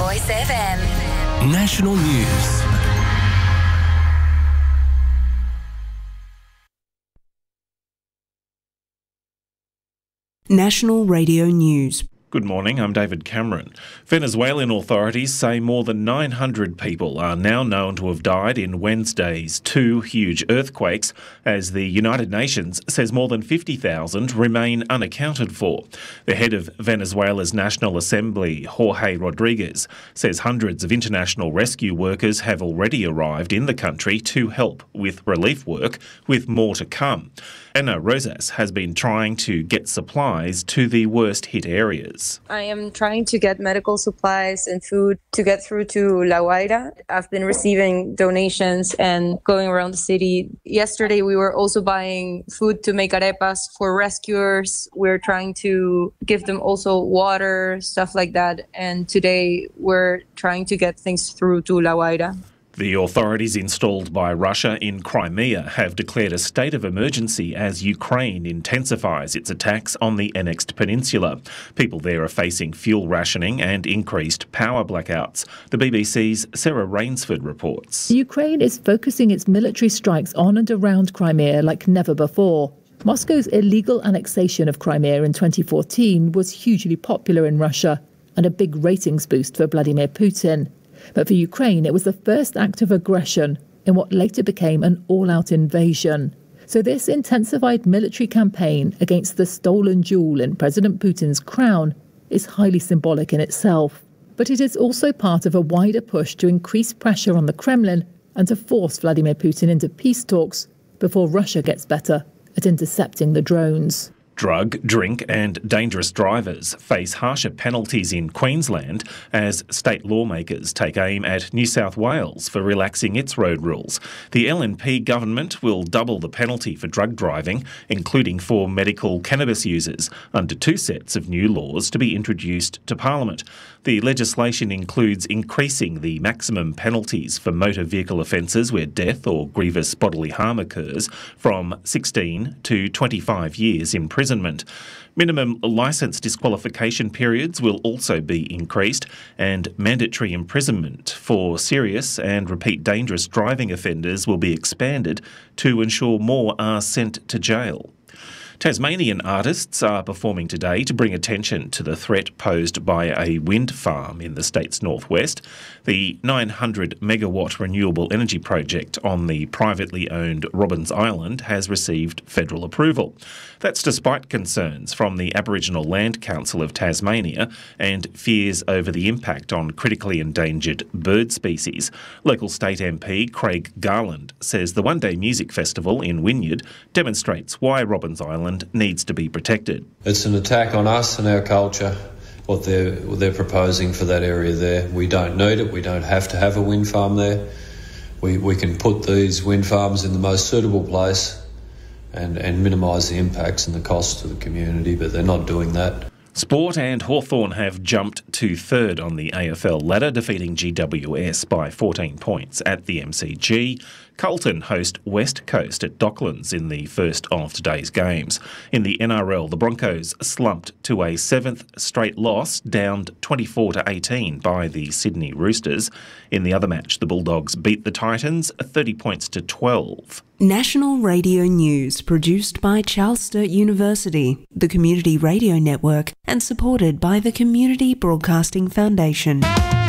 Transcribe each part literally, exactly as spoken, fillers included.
Voice F M. National News. National Radio News. Good morning, I'm David Cameron. Venezuelan authorities say more than nine hundred people are now known to have died in Wednesday's two huge earthquakes, as the United Nations says more than fifty thousand remain unaccounted for. The head of Venezuela's National Assembly, Jorge Rodriguez, says hundreds of international rescue workers have already arrived in the country to help with relief work, with more to come. Ana Rosas has been trying to get supplies to the worst-hit areas. I am trying to get medical supplies and food to get through to La Guaira. I've been receiving donations and going around the city. Yesterday, we were also buying food to make arepas for rescuers. We're trying to give them also water, stuff like that. And today, we're trying to get things through to La Guaira. The authorities installed by Russia in Crimea have declared a state of emergency as Ukraine intensifies its attacks on the annexed peninsula. People there are facing fuel rationing and increased power blackouts. The B B C's Sarah Rainsford reports. Ukraine is focusing its military strikes on and around Crimea like never before. Moscow's illegal annexation of Crimea in twenty fourteen was hugely popular in Russia and a big ratings boost for Vladimir Putin. But for Ukraine, it was the first act of aggression in what later became an all-out invasion. So this intensified military campaign against the stolen jewel in President Putin's crown is highly symbolic in itself. But it is also part of a wider push to increase pressure on the Kremlin and to force Vladimir Putin into peace talks before Russia gets better at intercepting the drones. Drug, drink and dangerous drivers face harsher penalties in Queensland as state lawmakers take aim at New South Wales for relaxing its road rules. The L N P government will double the penalty for drug driving, including for medical cannabis users, under two sets of new laws to be introduced to Parliament. The legislation includes increasing the maximum penalties for motor vehicle offences where death or grievous bodily harm occurs from sixteen to twenty-five years imprisonment. Minimum licence disqualification periods will also be increased, and mandatory imprisonment for serious and repeat dangerous driving offenders will be expanded to ensure more are sent to jail. Tasmanian artists are performing today to bring attention to the threat posed by a wind farm in the state's northwest. The nine hundred megawatt renewable energy project on the privately owned Robbins Island has received federal approval. That's despite concerns from the Aboriginal Land Council of Tasmania and fears over the impact on critically endangered bird species. Local state M P Craig Garland says the one-day music festival in Wynyard demonstrates why Robbins Island needs to be protected. It's an attack on us and our culture, what they're, what they're proposing for that area there. We don't need it. We don't have to have a wind farm there. We, we can put these wind farms in the most suitable place and, and minimise the impacts and the costs to the community, but they're not doing that. Sport and Hawthorn have jumped to third on the A F L ladder, defeating G W S by fourteen points at the M C G. Carlton host West Coast at Docklands in the first of today's games. In the N R L, the Broncos slumped to a seventh straight loss, downed twenty-four to eighteen by the Sydney Roosters. In the other match, the Bulldogs beat the Titans thirty points to twelve. National Radio News, produced by Charles Sturt University, the Community Radio Network, and supported by the Community Broadcasting Foundation.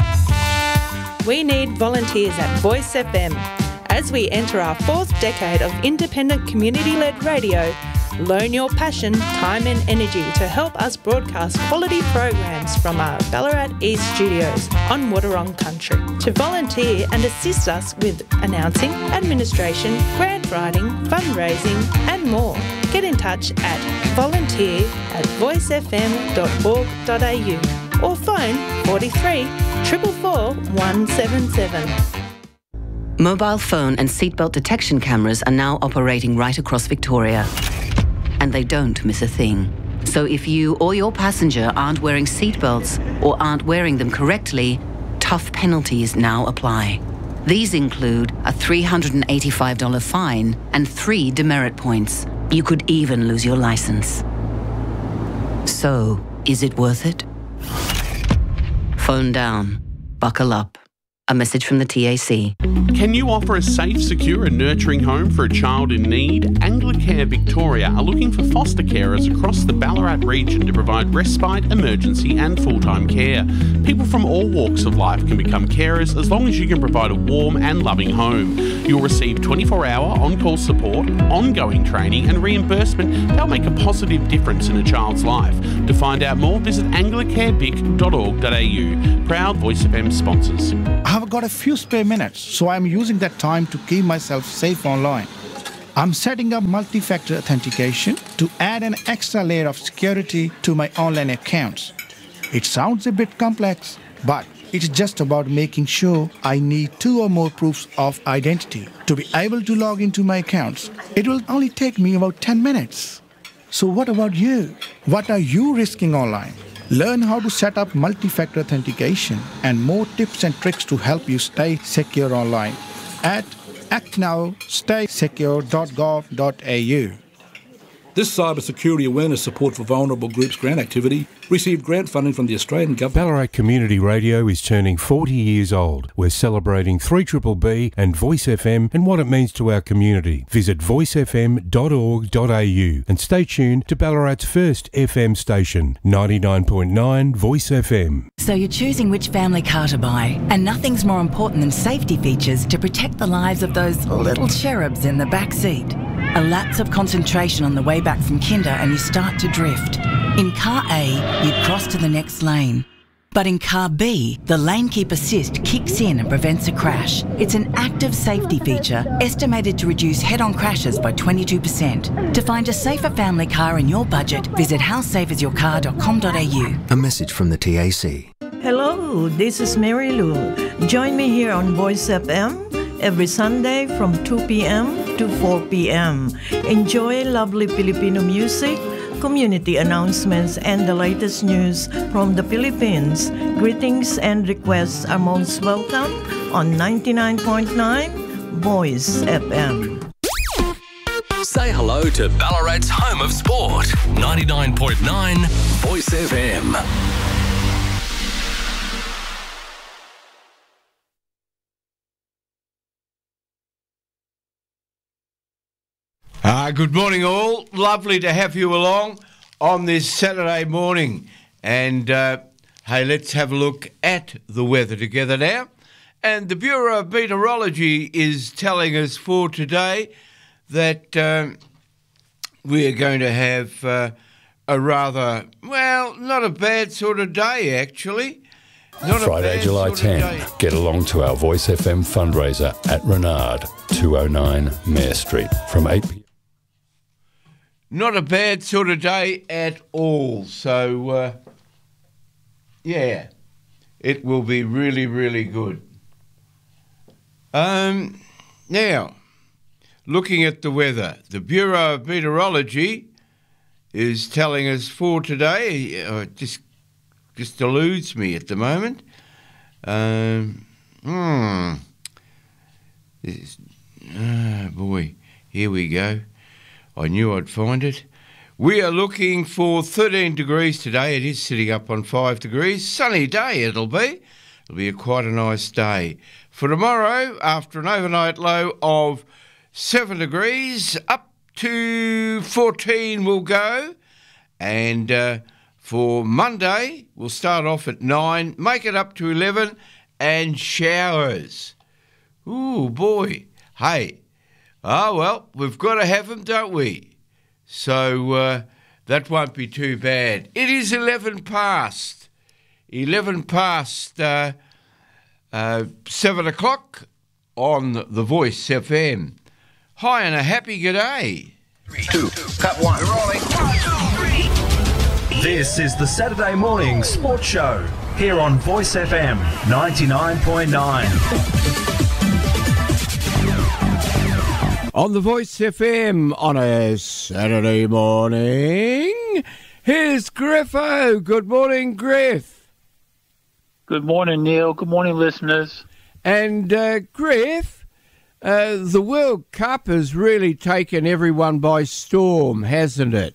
We need volunteers at Voice F M. As we enter our fourth decade of independent community-led radio, loan your passion, time and energy to help us broadcast quality programs from our Ballarat East studios on Wadawurrung Country. To volunteer and assist us with announcing, administration, grant writing, fundraising and more, get in touch at volunteer at voice f m dot org dot a u or phone forty-three, four four four, one seven seven. Mobile phone and seatbelt detection cameras are now operating right across Victoria. And they don't miss a thing. So if you or your passenger aren't wearing seatbelts or aren't wearing them correctly, tough penalties now apply. These include a three hundred eighty-five dollars fine and three demerit points. You could even lose your license. So, is it worth it? Phone down. buckle up. A message from the T A C. Can you offer a safe, secure and nurturing home for a child in need? Anglicare Victoria are looking for foster carers across the Ballarat region to provide respite, emergency and full-time care. People from all walks of life can become carers as long as you can provide a warm and loving home. You'll receive twenty-four hour on-call support, ongoing training and reimbursement. They'll make a positive difference in a child's life. To find out more, visit anglicare vic dot org dot a u. Proud Voice F M sponsors. I've got a few spare minutes, so I'm using that time to keep myself safe online. I'm setting up multi-factor authentication to add an extra layer of security to my online accounts. It sounds a bit complex, but it's just about making sure I need two or more proofs of identity to be able to log into my accounts. It will only take me about ten minutes. So what about you? What are you risking online? Learn how to set up multi-factor authentication and more tips and tricks to help you stay secure online at act now stay secure dot gov dot a u. This cybersecurity awareness support for vulnerable groups grant activity received grant funding from the Australian Government. Ballarat Community Radio is turning forty years old. We're celebrating three B B B and Voice F M and what it means to our community. Visit voice f m dot org dot a u and stay tuned to Ballarat's first F M station, ninety-nine point nine Voice F M. So you're choosing which family car to buy, and nothing's more important than safety features to protect the lives of those little cherubs in the back seat. A lapse of concentration on the way back from kinder and you start to drift. In car A, you cross to the next lane. But in car B, the lane keep assist kicks in and prevents a crash. It's an active safety feature estimated to reduce head-on crashes by twenty-two percent. To find a safer family car in your budget, visit how safe is your car dot com dot a u. A message from the T A C. Hello, this is Mary Lou. Join me here on Voice F M every Sunday from two p.m. to four p.m. Enjoy lovely Filipino music, community announcements, and the latest news from the Philippines. Greetings and requests are most welcome on ninety-nine point nine Voice F M. Say hello to Ballarat's home of sport. ninety-nine point nine Voice F M. Uh, good morning all. Lovely to have you along on this Saturday morning. And, uh, hey, let's have a look at the weather together now. And the Bureau of Meteorology is telling us for today that um, we are going to have uh, a rather, well, not a bad sort of day, actually. Not Friday, July tenth, get along to our Voice F M fundraiser at Renard, two oh nine Mayor Street from eight p.m. Not a bad sort of day at all. So, uh, yeah, it will be really, really good. Um, now, looking at the weather, the Bureau of Meteorology is telling us for today, uh, it just, just eludes me at the moment. Um, hmm. This, oh, boy, here we go. I knew I'd find it. We are looking for thirteen degrees today. It is sitting up on five degrees. Sunny day it'll be. It'll be a quite a nice day. For tomorrow, after an overnight low of seven degrees, up to fourteen we'll go. And uh, for Monday, we'll start off at nine, make it up to eleven, and showers. Ooh, boy. Hey. Ah, well, we've got to have them, don't we? So uh, that won't be too bad. It is eleven past. eleven past uh, uh, seven o'clock on The Voice F M. Hi and a happy good day. Three, two, cut one. We're rolling. One, two, three. This is the Saturday Morning Sports Show here on Voice F M ninety-nine point nine. On the Voice F M on a Saturday morning, here's Griffo. Good morning, Griff. Good morning, Neil. Good morning, listeners. And uh, Griff, uh, the World Cup has really taken everyone by storm, hasn't it?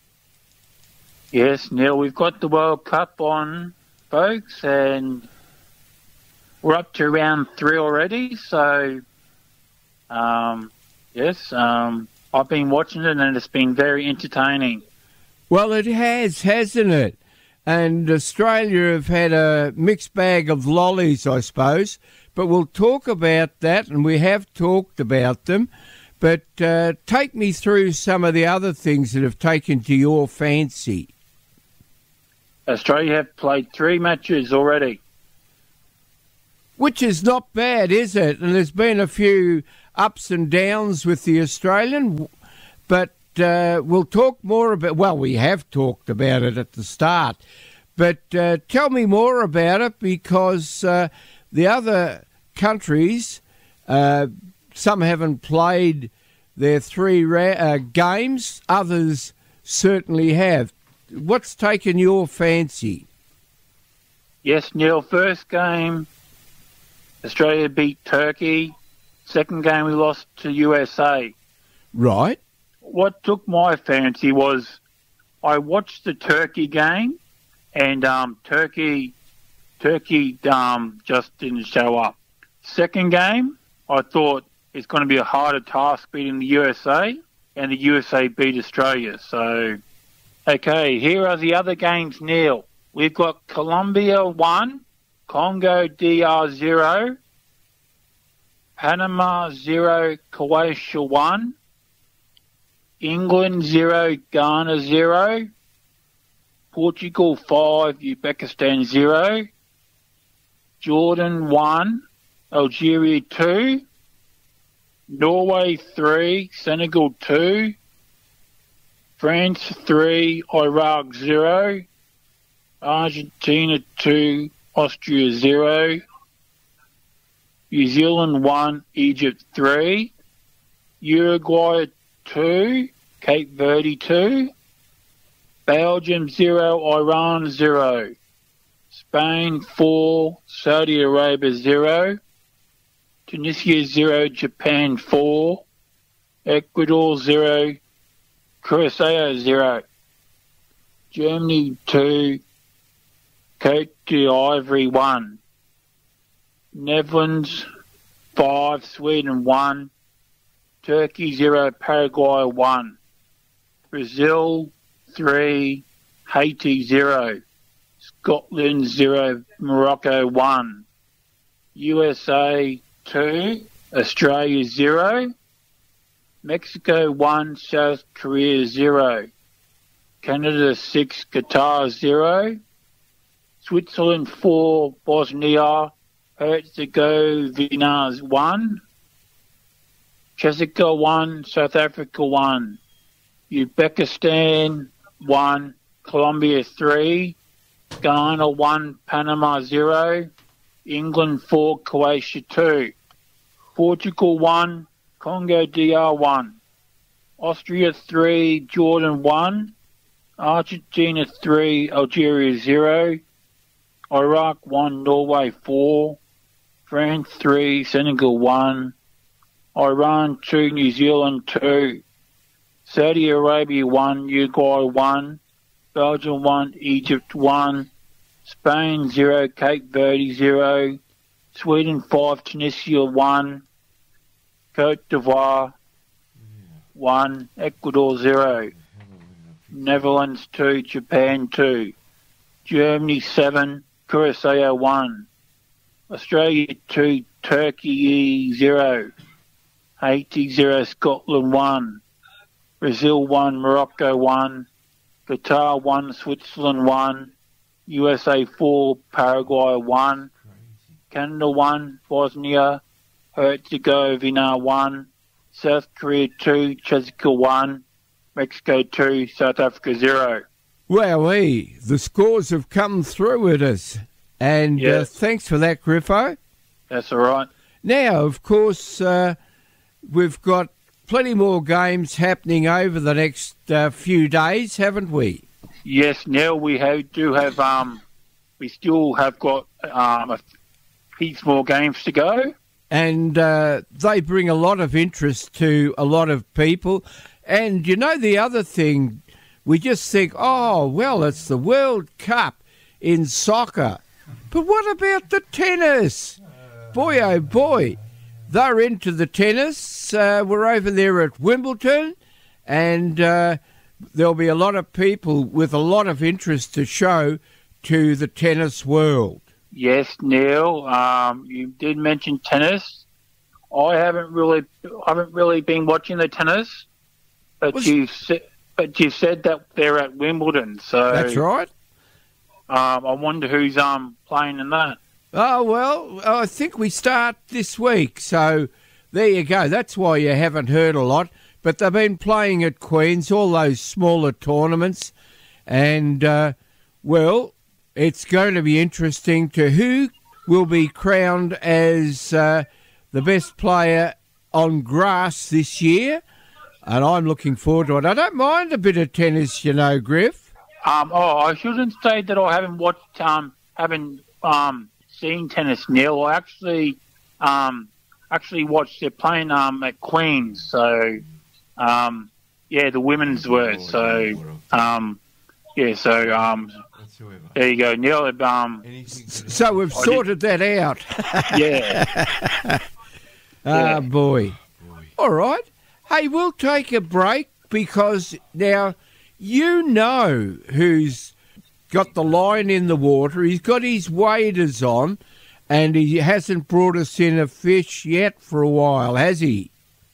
Yes, Neil, we've got the World Cup on, folks, and we're up to round three already. So, um, yes, um, I've been watching it and it's been very entertaining. Well, it has, hasn't it? And Australia have had a mixed bag of lollies, I suppose. But we'll talk about that, and we have talked about them. But uh, take me through some of the other things that have taken to your fancy. Australia have played three matches already. Which is not bad, is it? And there's been a few ups and downs with the Australian, but uh, we'll talk more about, well, we have talked about it at the start, but uh, tell me more about it, because uh, the other countries, uh, some haven't played their three ra- uh, games, others certainly have. What's taken your fancy? Yes, Neil, first game, Australia beat Turkey. Second game, we lost to U S A. Right. What took my fancy was I watched the Turkey game, and um, Turkey Turkey um, just didn't show up. Second game, I thought it's going to be a harder task beating the U S A, and the U S A beat Australia. So, okay, here are the other games, Neil. We've got Colombia one, Congo D R zero, Panama zero, Croatia one, England zero, Ghana zero, Portugal five, Uzbekistan zero, Jordan one, Algeria two, Norway three, Senegal two, France three, Iraq zero, Argentina two, Austria zero, New Zealand one, Egypt three, Uruguay two, Cape Verde two, Belgium zero, Iran zero, Spain four, Saudi Arabia zero, Tunisia zero, Japan four, Ecuador zero, Curacao zero, Germany two, Cote d'Ivoire one, Netherlands five, Sweden one, Turkey zero, Paraguay one, Brazil three, Haiti zero, Scotland zero, Morocco one, U S A two, Australia zero, Mexico one, South Korea zero, Canada six, Qatar zero, Switzerland four, Bosnia Herzegovina one, Czechia one, South Africa one, Uzbekistan one, Colombia three, Ghana one, Panama zero, England four, Croatia two, Portugal one, Congo D R one, Austria three, Jordan one, Argentina three, Algeria zero, Iraq one, Norway four, France three, Senegal one, Iran two, New Zealand two, Saudi Arabia one, Uruguay one, Belgium one, Egypt one, Spain zero, Cape Verde zero, Sweden five, Tunisia one, Cote d'Ivoire one, Ecuador zero, Netherlands two, Japan two, Germany seven, Curacao one, Australia two, Turkey zero, Haiti zero, Scotland one, Brazil one, Morocco one, Qatar one, Switzerland one, U S A four, Paraguay one, Canada one, Bosnia Herzegovina one, South Korea two, Czechia one, Mexico two, South Africa zero. Wowee, the scores have come through at us. And Yes. uh, thanks for that, Griffo. That's all right. Now, of course, uh, we've got plenty more games happening over the next uh, few days, haven't we? Yes, now we have, do have, um, we still have got um, a heaps more games to go. And uh, they bring a lot of interest to a lot of people. And you know the other thing, we just think, oh, well, it's the World Cup in soccer. But what about the tennis? boy, oh boy, they're into the tennis. Uh, we're over there at Wimbledon, and uh, there'll be a lot of people with a lot of interest to show to the tennis world. Yes, Neil. Um, you did mention tennis. I haven't really, haven't really been watching the tennis, but Was- you said, but you said that they're at Wimbledon. So That's right. Um, I wonder who's um playing in that. Oh, well, I think we start this week, so there you go. That's why you haven't heard a lot. But they've been playing at Queen's, all those smaller tournaments, and, uh, well, it's going to be interesting to who will be crowned as uh, the best player on grass this year, and I'm looking forward to it. I don't mind a bit of tennis, you know, Griff. Um, oh, I shouldn't say that I haven't watched, um, haven't um, seen tennis, Neil. I actually, um, actually watched they're playing um at Queen's. So, um, yeah, the women's were. So, um, yeah. So, um, there you go, Neil. Um, So we've sorted that out. Yeah. Ah, boy. All right. Hey, we'll take a break because now you know who's got the line in the water. He's got his waders on, and he hasn't brought us in a fish yet for a while, has he?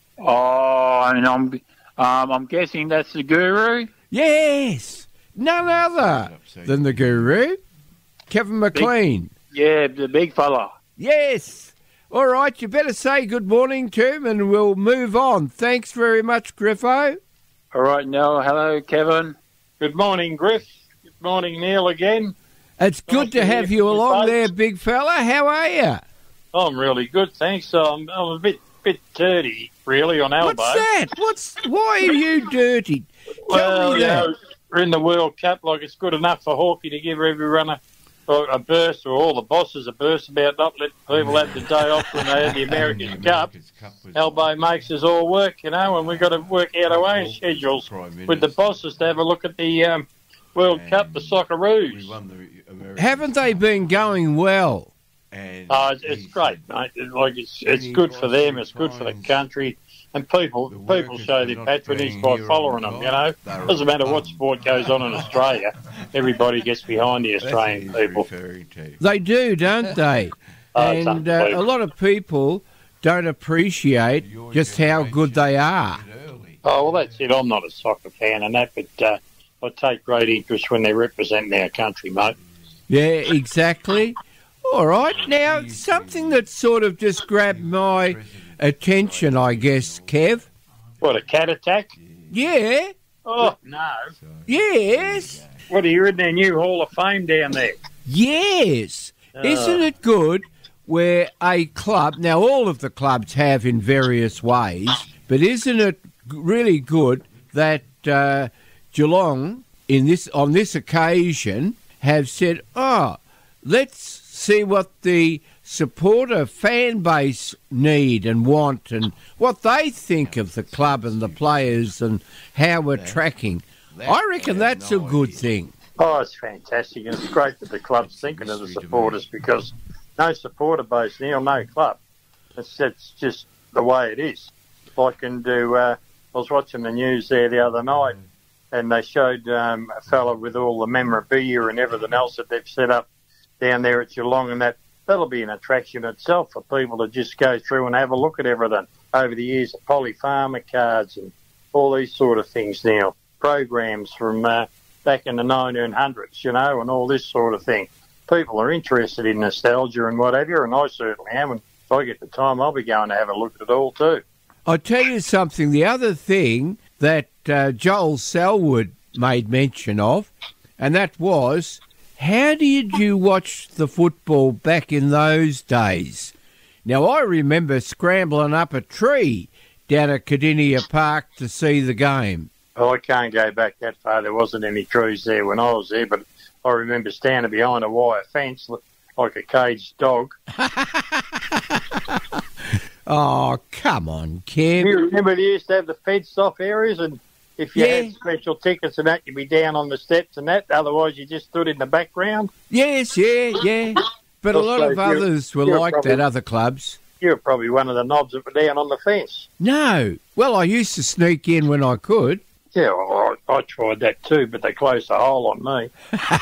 Oh, and I'm, um, I'm guessing that's the Guru. Yes, none other than the Guru, Kevin McLean. Yeah, the big fella. Yes. All right, you better say good morning to him, and we'll move on. Thanks very much, Griffo. All right, Neil. Hello, Kevin. Good morning, Griff. Good morning, Neil, again. It's good Nice to to have hear you from you along folks. there, big fella. How are you? I'm really good, thanks. I'm, I'm a bit bit dirty, really, on elbow. What's that? What's why are you dirty? Well, Tell me you that. know, we're in the World Cup, like it's good enough for Hawkey to give everyone a, a burst, or all the bosses a burst about not letting people have the day off when they had the American Cup. Elbow makes us all work, you know, and we've got to work out our own schedules with the bosses to have a look at the um, World Cup, the Socceroos. Haven't they been going well? Oh, it's, it's great, mate. It's Like it's it's good for them. It's good for the country, and people people show their patronage by following them. You know, doesn't matter what sport goes on in Australia, everybody gets behind the Australian people. They do, don't they? Oh, it's and uh, a unbelievable. lot of people don't appreciate just how good they are. Oh well, that's it. I'm not a soccer fan and that, but uh, I take great interest when they're representing our country, mate. Yeah, exactly. All right. Now, something that sort of just grabbed my attention, I guess, Kev. What, a cat attack? Yeah. Oh no. Yes. What, are you in their new Hall of Fame down there? Yes. Oh. Isn't it good where a club, now all of the clubs have in various ways, but isn't it really good that uh, Geelong, in this on this occasion, have said, oh, let's see what the supporter fan base need and want and what they think of the club and the players and how we're tracking. I reckon that's a good thing. Oh, it's fantastic, and it's great that the club's thinking of the supporters, because no supporter base, Neil, no club. It's, that's just the way it is. I can do. Uh, I was watching the news there the other night, and they showed um, a fella with all the memorabilia and everything else that they've set up down there at Geelong, and that that'll be an attraction itself for people to just go through and have a look at everything over the years. The Polly Farmer cards and all these sort of things now, programs from uh, back in the nineteen hundreds, you know, and all this sort of thing. People are interested in nostalgia and whatever, and I certainly am. And if I get the time, I'll be going to have a look at it all too. I'll tell you something. The other thing that uh, Joel Selwood made mention of, and that was, how did you watch the football back in those days? Now, I remember scrambling up a tree down at Cardinia Park to see the game. Well, I can't go back that far. There wasn't any trees there when I was there, but I remember standing behind a wire fence like a caged dog. Oh, come on, Kev. You remember they used to have the fenced off areas, and if you Yeah. had special tickets and that, you'd be down on the steps and that. Otherwise, you just stood in the background. Yes, yeah, yeah. But a lot of you're- others were you're like probably- that, other clubs. You're probably one of the knobs that were down on the fence. No. Well, I used to sneak in when I could. Yeah, well, I, I tried that too, but they closed the hole on me.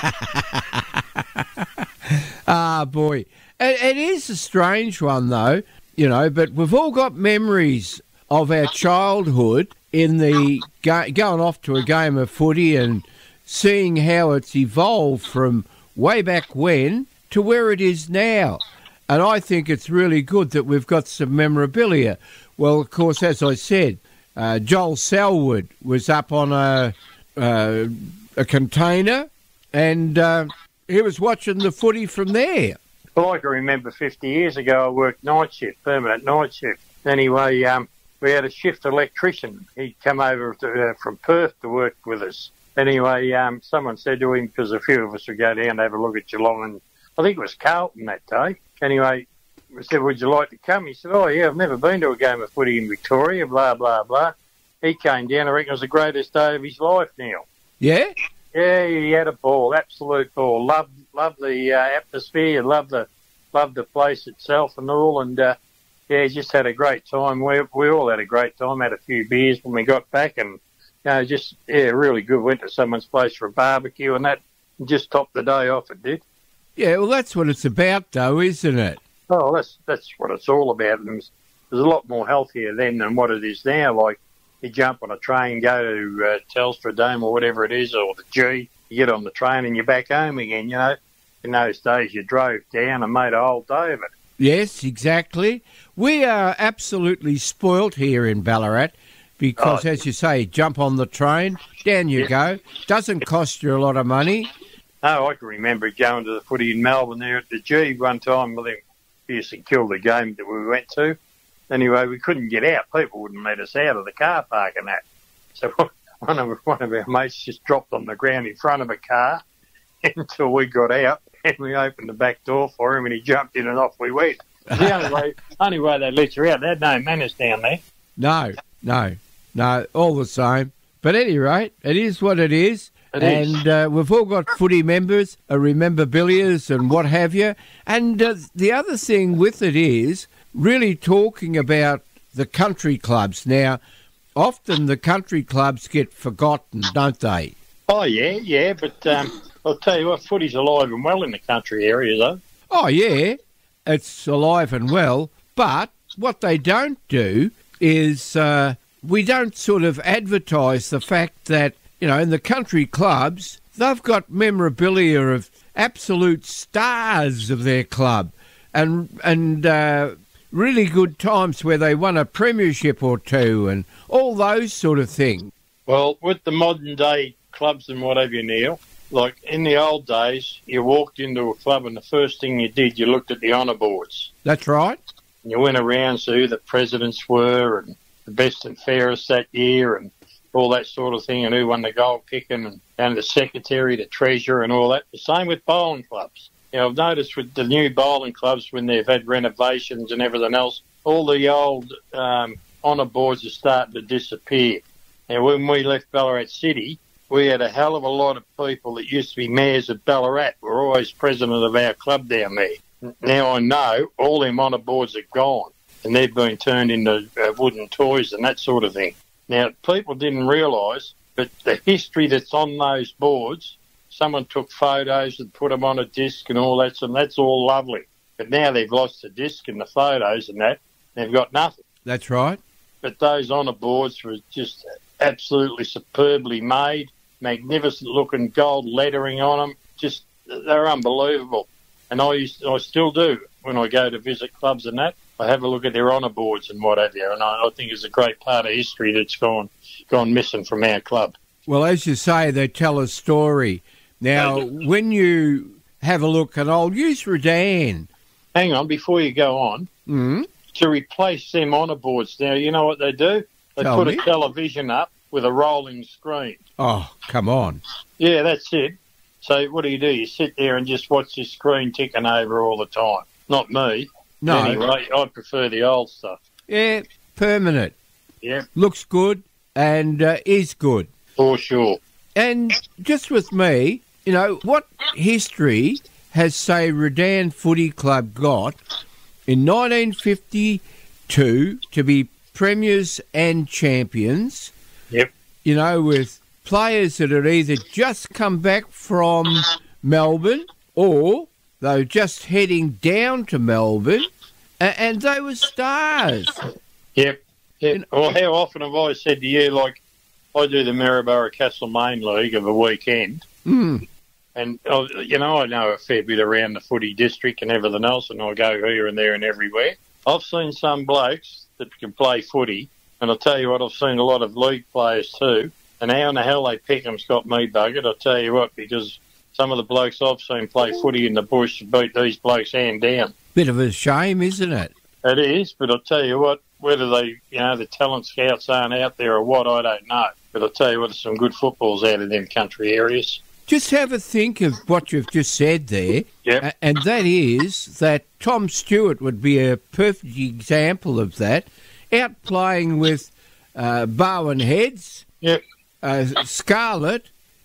Ah, boy. It, it is a strange one, though, you know, but we've all got memories of our childhood in the go- going off to a game of footy and seeing how it's evolved from way back when to where it is now. And I think it's really good that we've got some memorabilia. Well, of course, as I said, uh, Joel Selwood was up on a, uh, a container and uh, he was watching the footy from there. Well, I can remember fifty years ago I worked night shift, permanent night shift. Anyway, um, we had a shift electrician. He'd come over to, uh, from Perth to work with us. Anyway, um, someone said to him, because a few of us would go down to have a look at Geelong, and I think it was Carlton that day. Anyway, we said, would you like to come? He said, oh, yeah, I've never been to a game of footy in Victoria, blah, blah, blah. He came down, I reckon it was the greatest day of his life, Neil. Yeah? Yeah, he had a ball, absolute ball. Loved, loved the uh, atmosphere, loved the, loved the place itself and all, and uh, yeah, he just had a great time. We we all had a great time, had a few beers when we got back, and you know, just, yeah, really good. Went to someone's place for a barbecue and that, and just topped the day off, it did. Yeah, well, that's what it's about, though, isn't it? Oh, that's that's what it's all about. And There's, there's a lot more healthier then than what it is now. Like, you jump on a train, go to uh, Telstra Dome or whatever it is, or the G, you get on the train and you're back home again, you know. In those days, you drove down and made a whole day of it. Yes, exactly. We are absolutely spoilt here in Ballarat because, Oh. as you say, jump on the train, down you go. Doesn't cost you a lot of money. Oh, I can remember going to the footy in Melbourne there at the G one time. I think we used to kill the game that we went to. Anyway, we couldn't get out. People wouldn't let us out of the car park and that. So one of, one of our mates just dropped on the ground in front of a car until we got out, and we opened the back door for him, and he jumped in and off we went. The only way, only way they let you out, they had no manners down there. No, no, no, all the same. But at any rate, it is what it is. It is. and uh, we've all got footy members, uh, rememberbilias and what have you. And uh, the other thing with it is really talking about the country clubs. Now, often the country clubs get forgotten, don't they? Oh, yeah, yeah, but um, I'll tell you what, footy's alive and well in the country area, though. Oh, yeah, it's alive and well. But what they don't do is uh, we don't sort of advertise the fact that, you know, in the country clubs, they've got memorabilia of absolute stars of their club and and uh, really good times where they won a premiership or two and all those sort of things. Well, with the modern day clubs and whatever, Neil, like in the old days, you walked into a club and the first thing you did, you looked at the honour boards. That's right. And you went around, so who the presidents were and the best and fairest that year and all that sort of thing, and who won the gold kicking, and, and the secretary, the treasurer, and all that. The same with bowling clubs. You know, I've noticed with the new bowling clubs, when they've had renovations and everything else, all the old um, honour boards are starting to disappear. And when we left Ballarat City, we had a hell of a lot of people that used to be mayors of Ballarat were always president of our club down there. Now I know all them honour boards are gone, and they've been turned into uh, wooden toys and that sort of thing. Now, people didn't realise, but the history that's on those boards, someone took photos and put them on a disc and all that, and that's all lovely. But now they've lost the disc and the photos and that, they've got nothing. That's right. But those honour boards were just absolutely superbly made, magnificent looking gold lettering on them. Just, they're unbelievable. And I used, I still do when I go to visit clubs and that. I have a look at their honour boards and what have you, and I, I think it's a great part of history that's gone gone missing from our club. Well, as you say, they tell a story. Now, when you have a look at old, use Redan. Hang on, before you go on, mm-hmm. to replace them honour boards, now, you know what they do? They Tell put me. a television up with a rolling screen. Oh, come on. Yeah, that's it. So what do you do? You sit there and just watch this screen ticking over all the time. Not me. No. Anyway, I prefer the old stuff. Yeah, permanent. Yeah. Looks good and uh, is good. For sure. And just with me, you know, what history has, say, Redan Footy Club got in nineteen fifty-two to be premiers and champions? Yep. You know, with players that had either just come back from Melbourne or they were just heading down to Melbourne, and, and they were stars. Yep. yep. Well, how often have I said to you, like, I do the Maryborough Castlemaine League of a weekend, Mm. and, oh, you know, I know a fair bit around the footy district and everything else, and I go here and there and everywhere. I've seen some blokes that can play footy, and I'll tell you what, I've seen a lot of league players too, and how in the hell they pick them's got me buggered, I'll tell you what, because some of the blokes I've seen play footy in the bush beat these blokes hand down. Bit of a shame, isn't it? It is, but I'll tell you what, whether they, you know, the talent scouts aren't out there or what, I don't know. But I'll tell you what, there's some good footballs out of them country areas. Just have a think of what you've just said there, Yep. and that is that Tom Stewart would be a perfect example of that, out playing with uh, Bowen Heads. Yep. Uh, Scarlett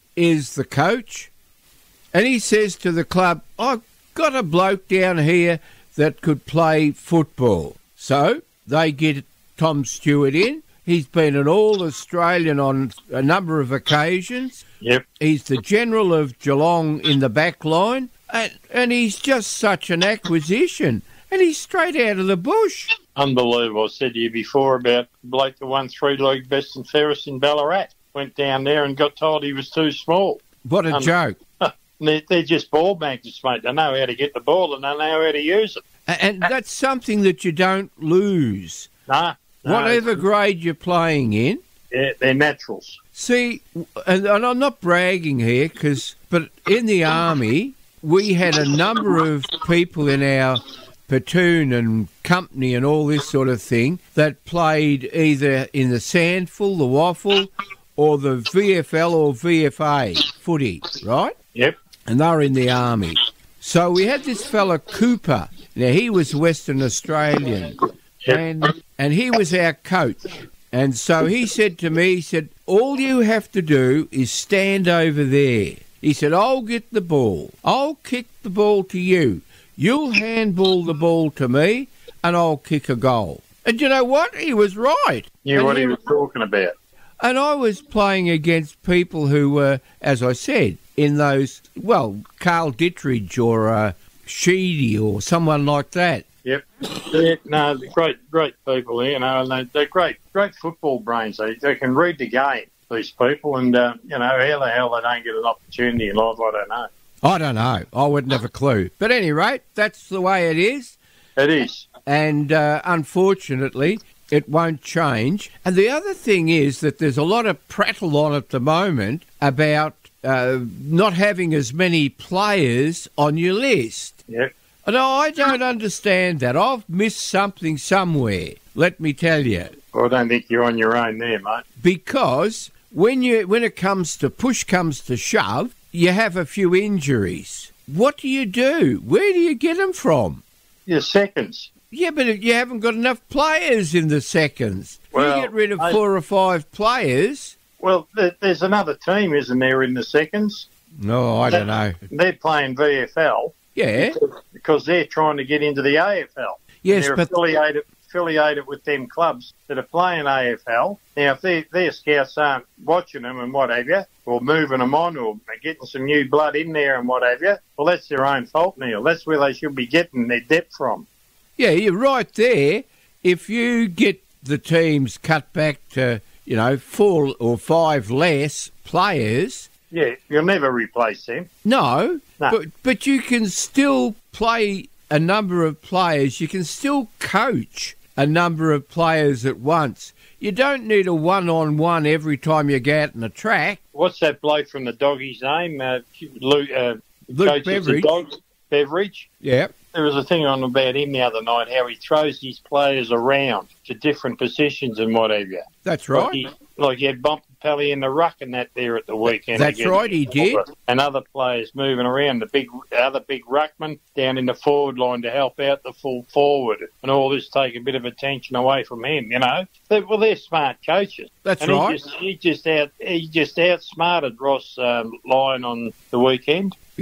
is the coach, and he says to the club, I've got a bloke down here that could play football. So they get Tom Stewart in. He's been an All-Australian on a number of occasions. Yep. He's the general of Geelong in the back line, and, and he's just such an acquisition. And he's straight out of the bush. Unbelievable. I said to you before about Blake that won three league best and fairest in Ballarat. Went down there and got told he was too small. What a Um, joke. They're, they're just ball magnets, mate. They know how to get the ball and they know how to use it. And that's something that you don't lose. Nah. no, Whatever grade you're playing in. Yeah, they're naturals. See, and, and I'm not bragging here, cause, but in the Army, we had a number of people in our platoon and company and all this sort of thing that played either in the Sandful, the Waffle, or the V F L or V F A footy, right? Yep. And they were in the Army. So we had this fella, Cooper. Now, he was Western Australian, Yep. and and he was our coach. And so he said to me, he said, all you have to do is stand over there. He said, I'll get the ball. I'll kick the ball to you. You'll handball the ball to me, and I'll kick a goal. And you know what? He was right. Knew And what he he was talking about. And I was playing against people who were, as I said, in those, well, Carl Dittridge or uh, Sheedy or someone like that. Yep. Yeah, no, they're great, great people, you know, and they, they're great, great football brains. They, they can read the game, these people, and, uh, you know, how the hell they don't get an opportunity in life, I don't know. I don't know. I wouldn't have a clue. But at any rate, that's the way it is. It is. And uh, unfortunately, it won't change. And the other thing is that there's a lot of prattle on at the moment about uh, not having as many players on your list. Yep. No, I don't understand that. I've missed something somewhere, let me tell you. Well, I don't think you're on your own there, mate. Because when you when it comes to push comes to shove, you have a few injuries. What do you do? Where do you get them from? Your seconds. Yeah, but if you haven't got enough players in the seconds. Well, you get rid of I- four or five players. Well, there, there's another team, isn't there, in the seconds? No, I don't know. They're playing V F L. Yeah. Because, because they're trying to get into the A F L. Yes, they're but- affiliated affiliated with them clubs that are playing A F L. Now, if they, their scouts aren't watching them and what have you, or moving them on, or getting some new blood in there and what have you, well, that's their own fault, Neil. That's where they should be getting their depth from. Yeah, you're right there. If you get the teams cut back to, you know, four or five less players. Yeah, you'll never replace them. No, No. but but you can still play a number of players. You can still coach a number of players at once. You don't need a one-on-one every time you go out on the track. What's that bloke from the Doggies' name? Uh, Luke, uh, Luke coaches the Beveridge. Dogs, Beveridge. Yeah. There was a thing on about him the other night, how he throws his players around to different positions and what have you. That's right. Like he, like he had Bontempelli in the ruck and that there at the weekend. That's again. right, he did. And other players moving around, the big the other big ruckman down in the forward line to help out the full forward. And all this take a bit of attention away from him, you know. They, well, they're smart coaches. That's and right. He just, he just out he just outsmarted Ross um, Lyon on the weekend. Yeah,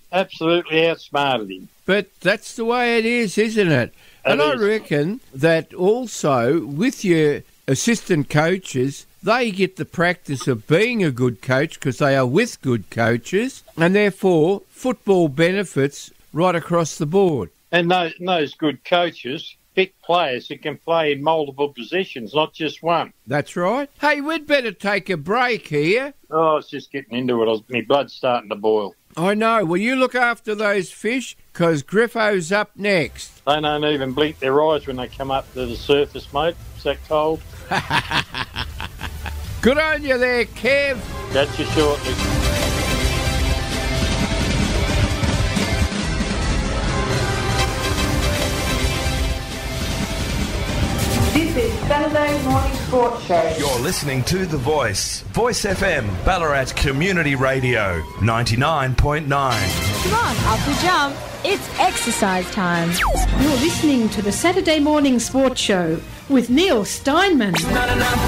absolutely outsmarted him. But that's the way it is, isn't it? It and I is. reckon that also with your assistant coaches, they get the practice of being a good coach because they are with good coaches, and therefore football benefits right across the board. And those, those good coaches pick players who can play in multiple positions, not just one. That's right. Hey, we'd better take a break here. Oh, I was just getting into it. I was, my blood's starting to boil. I know. Will you look after those fish? Because Griffo's up next. They don't even blink their eyes when they come up to the surface, mate. Is that cold? Good on you there, Kev. Catch you shortly. This is Saturday Morning Sports Show. You're listening to The Voice. Voice F M, Ballarat Community Radio, ninety-nine point nine. Come on, up we jump. It's exercise time. You're listening to the Saturday Morning Sports Show with Neil Steinman.